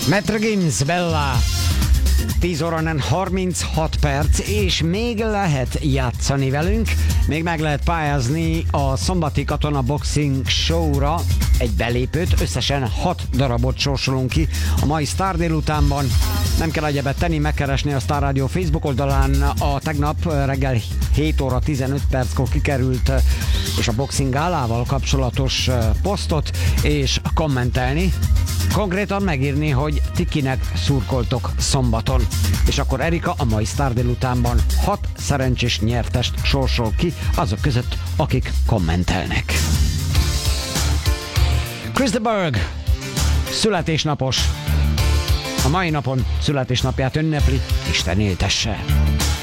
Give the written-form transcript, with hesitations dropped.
Metro Games, Bella. 10 óra 36 perc, és még lehet játszani velünk, még meg lehet pályázni a szombati Katona Boxing Show-ra egy belépőt, összesen 6 darabot sorsolunk ki a mai Sztár délutánban. Nem kell egyebet tenni, megkeresni a Sztár Rádió Facebook oldalán a tegnap reggel 7 óra 15 perckor kikerült és a boxing gálával kapcsolatos posztot, és kommentelni. Konkrétan megírni, hogy ti kinek szurkoltok szombaton. És akkor Erika a mai Sztár délutánban 6 szerencsés nyertest sorsol ki azok között, akik kommentelnek. Chris de Burgh születésnapos. A mai napon születésnapját ünnepli, Isten éltesse.